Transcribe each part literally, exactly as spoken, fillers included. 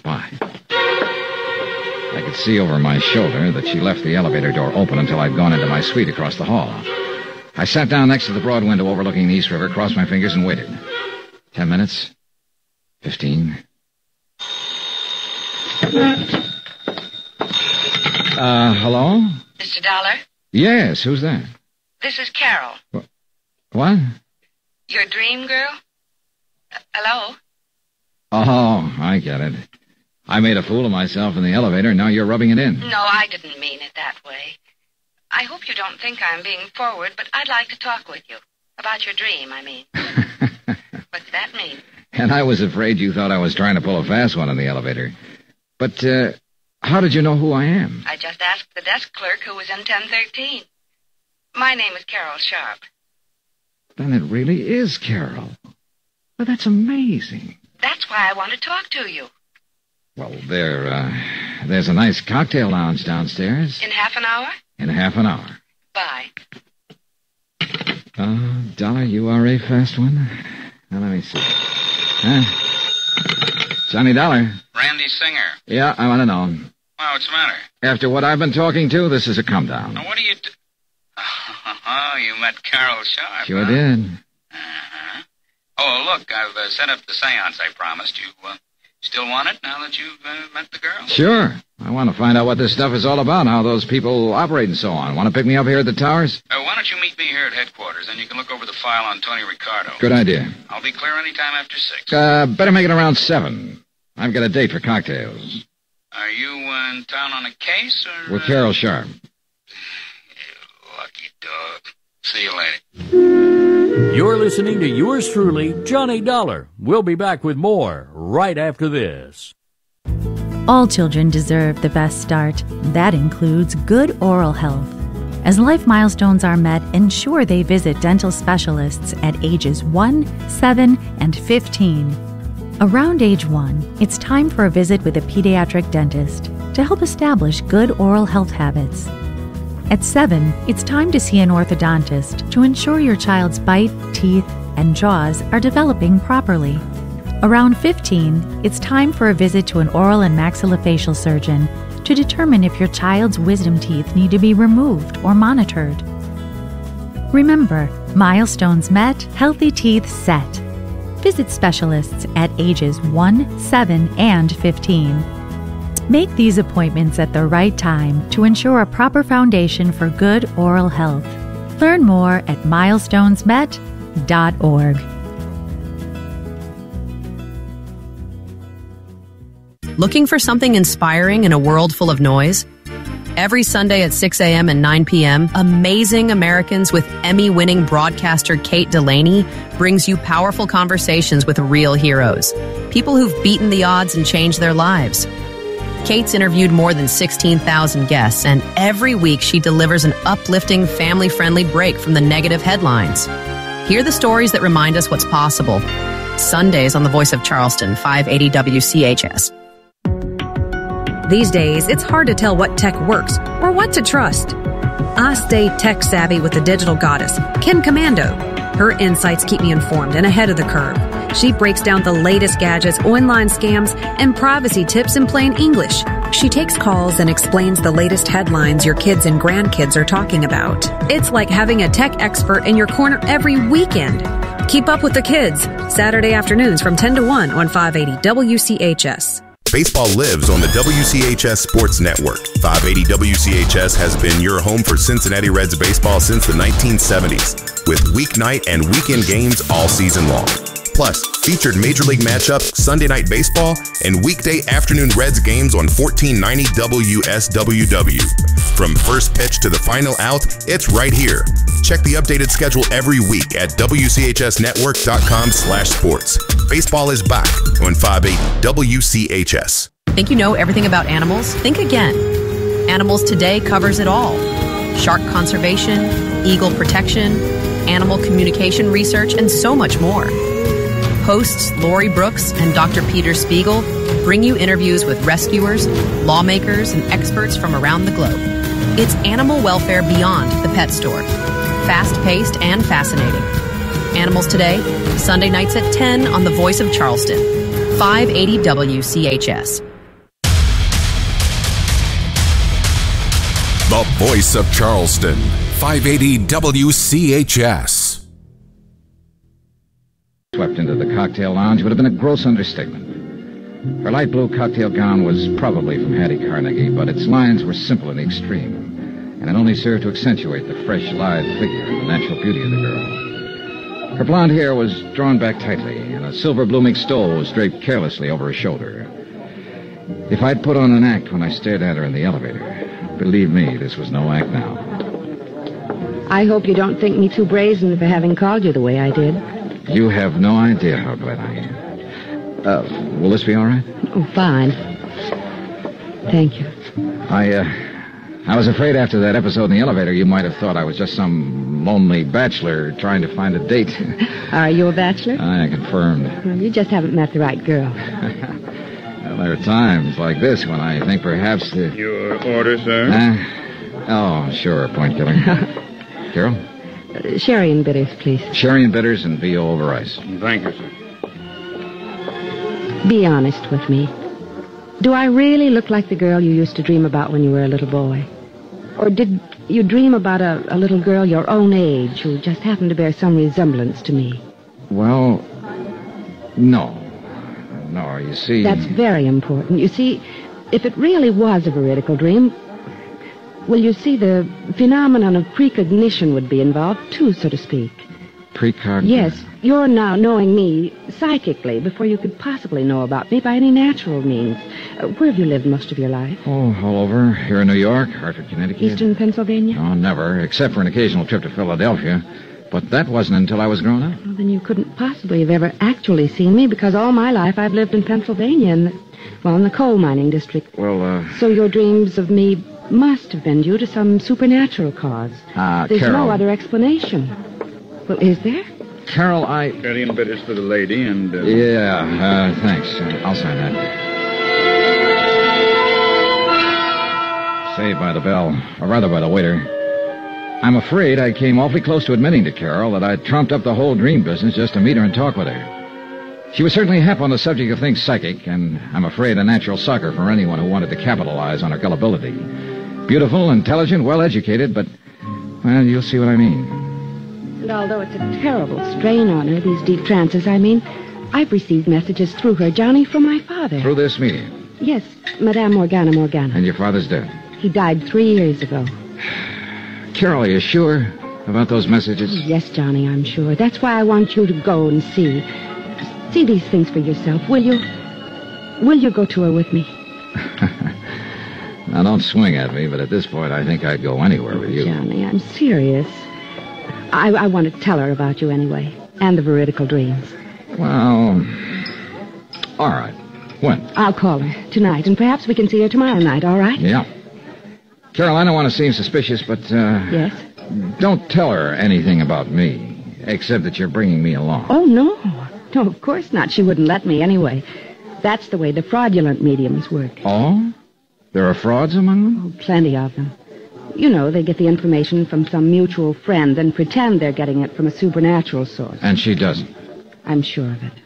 Bye. I could see over my shoulder that she left the elevator door open until I'd gone into my suite across the hall. I sat down next to the broad window overlooking the East River, crossed my fingers, and waited. Ten minutes. Fifteen. Uh, hello? Mister Dollar? Yes, who's that? This is Carol. Wh- What? Your dream girl? Uh, hello? Oh, I get it. I made a fool of myself in the elevator, and now you're rubbing it in. No, I didn't mean it that way. I hope you don't think I'm being forward, but I'd like to talk with you. About your dream, I mean. What's that mean? And I was afraid you thought I was trying to pull a fast one in the elevator. But, uh, how did you know who I am? I just asked the desk clerk who was in ten thirteen. My name is Carol Sharp. Then it really is Carol. Well, that's amazing. That's why I want to talk to you. Well, there, uh, there's a nice cocktail lounge downstairs. In half an hour? In half an hour. Bye. Uh, Dollar, you are a fast one. Now, let me see. Huh? Johnny Dollar. Randy Singer. Yeah, I want to know. Well, what's the matter? After what I've been talking to, this is a come down. Now, what do you do? Oh, you met Carol Sharp. Sure huh? did. Uh-huh. Oh, look, I've uh, set up the seance I promised you. Uh, still want it now that you've uh, met the girl? Sure. I want to find out what this stuff is all about, how those people operate and so on. Want to pick me up here at the towers? Uh, why don't you meet me here at headquarters, then you can look over the file on Tony Ricardo. Good idea. I'll be clear any time after six. Uh, better make it around seven. I've got a date for cocktails. Are you uh, in town on a case, or... With uh... Carol Sharp. You lucky dog. See you later. You're listening to yours truly, Johnny Dollar. We'll be back with more right after this. All children deserve the best start. That includes good oral health. As life milestones are met, ensure they visit dental specialists at ages one, seven, and fifteen. Around age one, it's time for a visit with a pediatric dentist to help establish good oral health habits. At seven, it's time to see an orthodontist to ensure your child's bite, teeth, and jaws are developing properly. Around fifteen, it's time for a visit to an oral and maxillofacial surgeon to determine if your child's wisdom teeth need to be removed or monitored. Remember, milestones met, healthy teeth set. Visit specialists at ages one, seven, and fifteen. Make these appointments at the right time to ensure a proper foundation for good oral health. Learn more at milestones met dot org. Looking for something inspiring in a world full of noise? Every Sunday at six a.m. and nine p.m., Amazing Americans with Emmy-winning broadcaster Kate Delaney brings you powerful conversations with real heroes, people who've beaten the odds and changed their lives. Kate's interviewed more than sixteen thousand guests, and every week she delivers an uplifting, family-friendly break from the negative headlines. Hear the stories that remind us what's possible. Sundays on The Voice of Charleston, five eighty W C H S. These days, it's hard to tell what tech works or what to trust. I stay tech savvy with the digital goddess, Kim Commando. Her insights keep me informed and ahead of the curve. She breaks down the latest gadgets, online scams, and privacy tips in plain English. She takes calls and explains the latest headlines your kids and grandkids are talking about. It's like having a tech expert in your corner every weekend. Keep up with the kids. Saturday afternoons from ten to one on five eighty W C H S. Baseball lives on the W C H S Sports Network. five eighty W C H S has been your home for Cincinnati Reds baseball since the nineteen seventies, with weeknight and weekend games all season long. Plus, featured Major League matchups, Sunday Night Baseball, and weekday afternoon Reds games on fourteen ninety W S W W. From first pitch to the final out, it's right here. Check the updated schedule every week at W C H S network dot com slash sports. Baseball is back on five eighty W C H S. Think you know everything about animals? Think again. Animals Today covers it all. Shark conservation, eagle protection, animal communication research, and so much more. Hosts Lori Brooks and Doctor Peter Spiegel bring you interviews with rescuers, lawmakers, and experts from around the globe. It's animal welfare beyond the pet store. Fast-paced and fascinating. Animals Today, Sunday nights at ten on The Voice of Charleston, five eighty W C H S. The voice of Charleston, five eighty W C H S. Swept into the cocktail lounge would have been a gross understatement. Her light blue cocktail gown was probably from Hattie Carnegie, but its lines were simple in the extreme, and it only served to accentuate the fresh, lithe figure and the natural beauty of the girl. Her blonde hair was drawn back tightly, and a silver blooming stole was draped carelessly over her shoulder. If I'd put on an act when I stared at her in the elevator, believe me, this was no act now. I hope you don't think me too brazen for having called you the way I did. You have no idea how glad I am. Uh, will this be all right? Oh, fine. Thank you. I, uh, I was afraid after that episode in the elevator you might have thought I was just some lonely bachelor trying to find a date. Are you a bachelor? I confirmed. Well, you just haven't met the right girl. Well, there are times like this when I think perhaps the... Your order, sir? Uh, oh, sure, point killer. Carol? Uh, sherry and bitters, please. Sherry and bitters and V O over ice. Thank you, sir. Be honest with me. Do I really look like the girl you used to dream about when you were a little boy? Or did you dream about a, a little girl your own age who just happened to bear some resemblance to me? Well, no. No, you see... That's very important. You see, if it really was a veridical dream, well, you see, the phenomenon of precognition would be involved, too, so to speak. Precognition? Yes, you're now knowing me psychically before you could possibly know about me by any natural means. Uh, where have you lived most of your life? Oh, all over. Here in New York, Hartford, Connecticut. Eastern Pennsylvania? Oh, never, except for an occasional trip to Philadelphia. But that wasn't until I was grown up. Well, then you couldn't possibly have ever actually seen me, because all my life I've lived in Pennsylvania, in the, well, in the coal mining district. Well, uh... So your dreams of me must have been due to some supernatural cause. Ah, uh, There's Carol. no other explanation. Well, is there? Carol, I... Sherry and bitters for the lady, and... Uh... Yeah, uh, thanks. Uh, I'll sign that. Saved by the bell, or rather by the waiter. I'm afraid I came awfully close to admitting to Carol that I'd trumped up the whole dream business just to meet her and talk with her. She was certainly hep on the subject of things psychic, and I'm afraid a natural sucker for anyone who wanted to capitalize on her gullibility. Beautiful, intelligent, well-educated, but, well, you'll see what I mean. And although it's a terrible strain on her, these deep trances, I mean, I've received messages through her, Johnny, from my father. Through this medium? Yes, Madame Morgana Morgana. And your father's dead? He died three years ago. Carol, are you sure about those messages? Yes, Johnny, I'm sure. That's why I want you to go and see. See these things for yourself, will you? Will you go to her with me? Now, don't swing at me, but at this point, I think I'd go anywhere with you. Johnny, I'm serious. I, I want to tell her about you anyway, and the veridical dreams. Well, all right. When? I'll call her tonight, and perhaps we can see her tomorrow night, all right? Yeah. Carol, I don't want to seem suspicious, but, uh... Yes? Don't tell her anything about me, except that you're bringing me along. Oh, no. No, of course not. She wouldn't let me anyway. That's the way the fraudulent mediums work. Oh? There are frauds among them? Oh, plenty of them. You know, they get the information from some mutual friend and pretend they're getting it from a supernatural source. And she doesn't? I'm sure of it.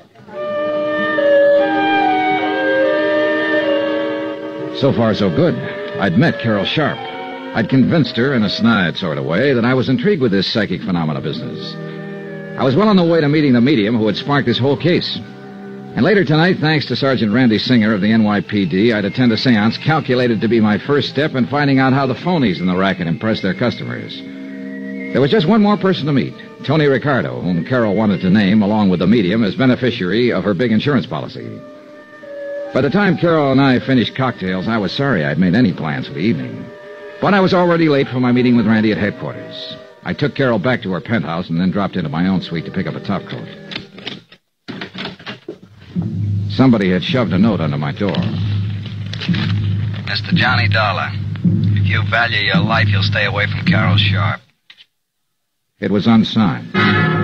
So far, so good. I'd met Carol Sharp. I'd convinced her in a snide sort of way that I was intrigued with this psychic phenomena business. I was well on the way to meeting the medium who had sparked this whole case. And later tonight, thanks to Sergeant Randy Singer of the N Y P D, I'd attend a seance calculated to be my first step in finding out how the phonies in the racket impress their customers. There was just one more person to meet, Tony Ricardo, whom Carol wanted to name, along with the medium, as beneficiary of her big insurance policy. By the time Carol and I finished cocktails, I was sorry I'd made any plans for the evening. But I was already late for my meeting with Randy at headquarters. I took Carol back to her penthouse and then dropped into my own suite to pick up a topcoat. Somebody had shoved a note under my door. Mister Johnny Dollar, if you value your life, you'll stay away from Carol Sharp. It was unsigned.